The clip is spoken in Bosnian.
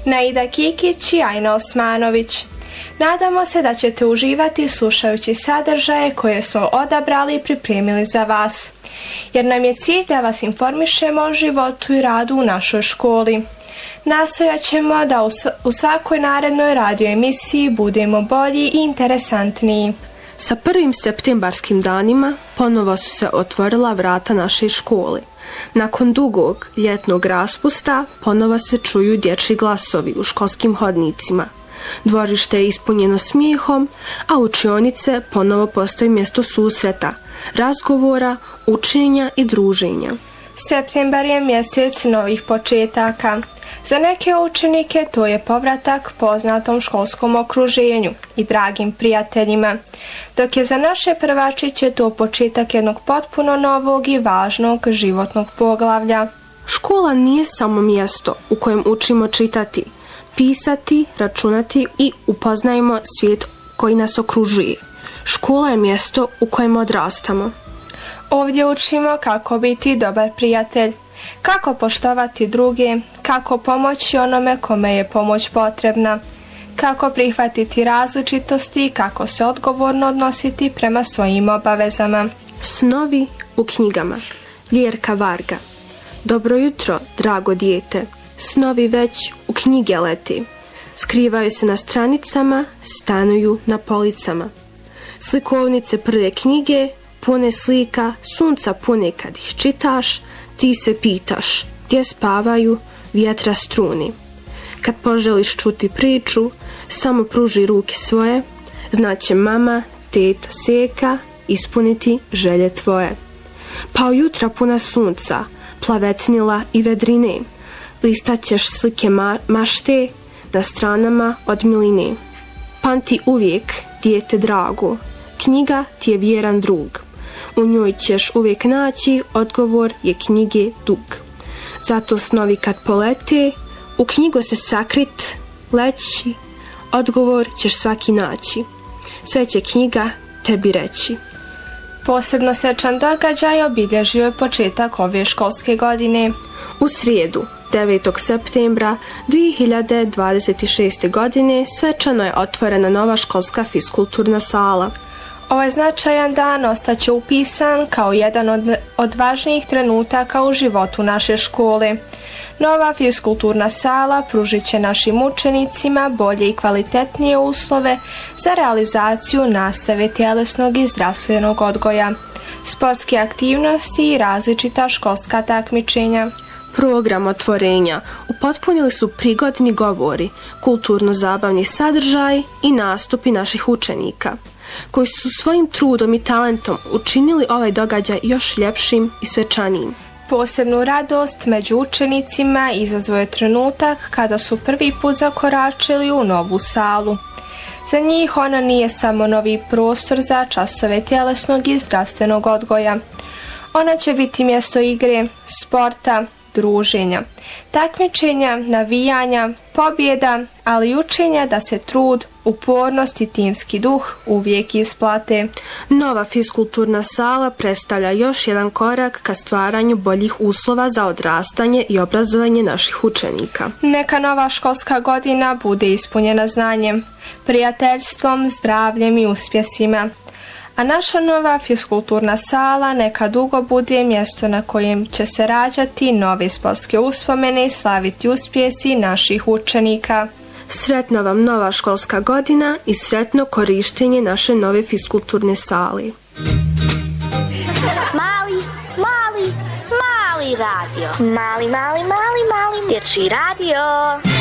Naida Kikić i Ajna Osmanović. Nadamo se da ćete uživati slušajući sadržaje koje smo odabrali i pripremili za vas, jer nam je cilj da vas informišemo o životu i radu u našoj školi. Nastojat ćemo da u svakoj narednoj radio emisiji budemo bolji i interesantniji. Sa 1. septembarskim danima ponovo su se otvorila vrata naše škole. Nakon dugog ljetnog raspusta ponovo se čuju dječji glasovi u školskim hodnicima. Dvorište je ispunjeno smijehom, a učionice ponovo postaju mjesto susreta, razgovora, učenja i druženja. Septembar je mjesec novih početaka. Za neke učenike to je povratak poznatom školskom okruženju i dragim prijateljima, dok je za naše prvačiće to početak jednog potpuno novog i važnog životnog poglavlja. Škola nije samo mjesto u kojem učimo čitati, pisati, računati i upoznajemo svijet koji nas okružuje. Škola je mjesto u kojem odrastamo. Ovdje učimo kako biti dobar prijatelj, kako poštovati druge, kako pomoći onome kome je pomoć potrebna, kako prihvatiti različitosti i kako se odgovorno odnositi prema svojim obavezama. Snovi u knjigama. Ljerka Varga. Dobro jutro, drago dijete. Snovi već u knjige leti. Skrivaju se na stranicama, stanuju na policama. Slikovnice prve knjige, pune slika, sunca pune kad ih čitaš, ti se pitaš, gdje spavaju vjetra struni. Kad poželiš čuti priču, samo pruži ruke svoje, znaće mama, teta, seka ispuniti želje tvoje. Pa ujutra puna sunca, plavetnila i vedrine, listat ćeš slike mašte na stranama od miline. Pamti uvijek, dijete drago, knjiga ti je vjeran drug. U njoj ćeš uvijek naći, odgovor je knjige dug. Zato snovi kad polete, u knjigu se sakrit, leći, odgovor ćeš svaki naći. Sve će knjiga tebi reći. Posebno svečan događaj obilježio je početak ove školske godine. U srijedu, 9. septembra 2026. godine svečano je otvorena nova školska fiskulturna sala. Ovaj značajan dan ostaće upisan kao jedan od važnijih trenutaka u životu naše škole. Nova fiskulturna sala pružit će našim učenicima bolje i kvalitetnije uslove za realizaciju nastave tjelesnog i zdravstvenog odgoja, sportske aktivnosti i različita školska takmičenja. Program otvorenja upotpunili su prigodni govori, kulturno-zabavni sadržaj i nastupi naših učenika, koji su svojim trudom i talentom učinili ovaj događaj još ljepšim i svečanijim. Posebnu radost među učenicima izazvao je trenutak kada su prvi put zakoračili u novu salu. Za njih ona nije samo novi prostor za časove tjelesnog i zdravstvenog odgoja. Ona će biti mjesto igre, sporta, druženja, takmičenja, navijanja, pobjeda, ali i učenja da se trud, upornost i timski duh uvijek isplate. Nova fiskulturna sala predstavlja još jedan korak ka stvaranju boljih uslova za odrastanje i obrazovanje naših učenika. Neka nova školska godina bude ispunjena znanjem, prijateljstvom, zdravljem i uspjesima. A naša nova fiskulturna sala neka dugo bude mjesto na kojem će se rađati nove sportske uspomene i slaviti uspjesi naših učenika. Sretna vam nova školska godina i sretno korištenje naše nove fiskulturne sale. Mali radio. Mali dječji radio.